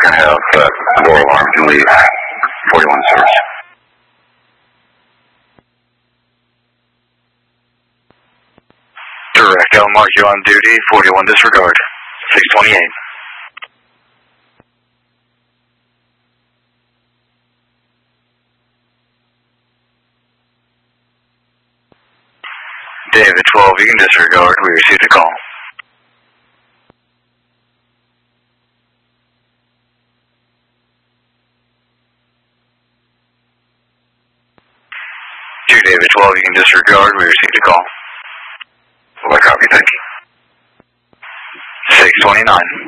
not going to have door alarm. You can leave. 41 service. Direct, I'll mark you on duty. 41 disregard. 628. 12, you can disregard. We received a call. David 12, you can disregard. We received a call. Well, I copy. Thank you. 629.